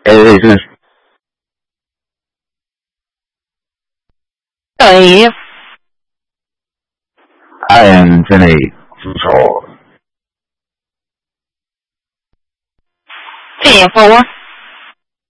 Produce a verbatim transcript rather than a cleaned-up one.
It is. Hey. I am Jenny Control. Ten four.